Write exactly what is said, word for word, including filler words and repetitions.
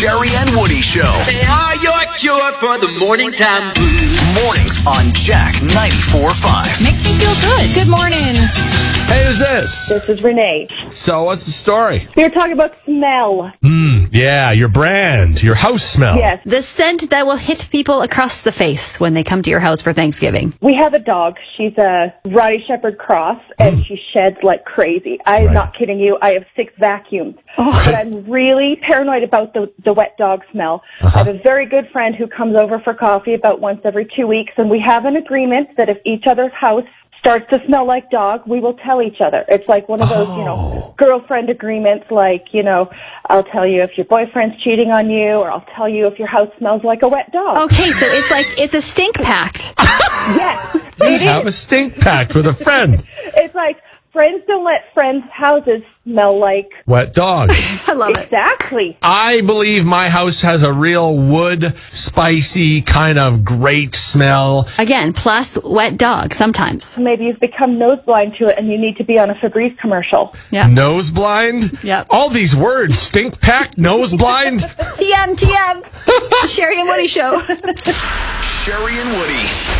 Sherry and Woody Show. They are your cure for the morning time blues. Mornings on Jack ninety-four point five. Makes me feel good. Good morning. Hey, who's this? This is Renee. So, what's the story? We were talking about smell. Mm, yeah, your brand, your house smell. Yes. The scent that will hit people across the face when they come to your house for Thanksgiving. We have a dog. She's a Rottie Shepherd cross, and Mm. she sheds like crazy. I'm Right. not kidding you. I have six vacuums. Oh. But I'm really paranoid about the, the wet dog smell. Uh-huh. I have a very good friend who comes over for coffee about once every two weeks, and we have an agreement that if each other's house starts to smell like dog, we will tell each other. It's like one of those, you know, girlfriend agreements, like, you know, I'll tell you if your boyfriend's cheating on you, or I'll tell you if your house smells like a wet dog. Okay, so it's like, it's a stink pact. Yes, You it have is. a stink pact with a friend. It's like, friends don't let friends' houses smell like... Wet dog. I love it. Exactly. I believe my house has a real wood, spicy, kind of great smell. Again, plus wet dog sometimes. Maybe you've become nose blind to it and you need to be on a Febreze commercial. Yeah. Nose blind? Yep. All these words. Stink pact, nose blind. T M, T M. Sherry and Woody Show. Sherry and Woody.